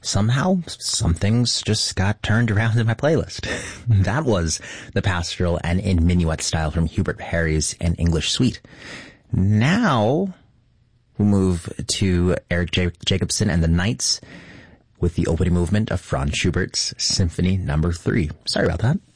somehow some things just got turned around in my playlist. That was the pastoral and in minuet style from Hubert Parry's An English Suite. Now we'll move to Eric Jacobson and the Knights with the opening movement of Franz Schubert's Symphony No. 3. Sorry about that.